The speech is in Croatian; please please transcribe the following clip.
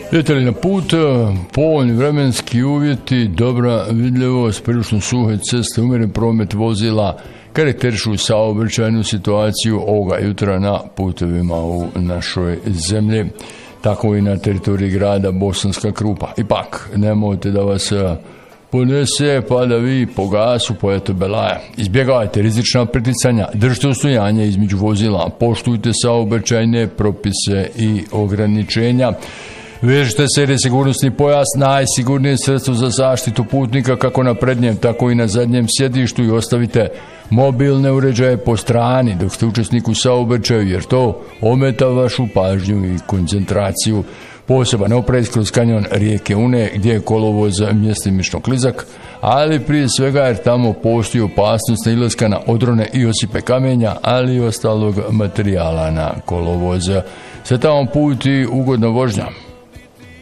Idete li na put, povoljni vremenski uvjeti, dobra vidljivost, prilično suhe ceste, umjeren promet vozila, karakterišu saobraćajnu situaciju ovoga jutra na putevima u našoj zemlji, tako i na teritoriji grada Bosanska Krupa. Ipak, nemojte da vas ponese pa da vi po gasu pojete belaja. Izbjegavajte rizična priticanja, držite ustojanje između vozila, poštujte saobraćajne propise i ograničenja. Vežite se jer je sigurnosni pojas najsigurnije sredstvo za zaštitu putnika kako na prednjem, tako i na zadnjem sjedištu i ostavite mobilne uređaje po strani dok ste učesnik u saobraćaju jer to ometa vašu pažnju i koncentraciju. Poseban oprez kroz kanjon rijeke Une gdje je kolovoz mjestimično klizak, ali prije svega jer tamo postoji opasnost nailaska na odrone i osipe kamenja, ali i ostalog materijala na kolovoz. Sve tamo put i ugodna vožnja.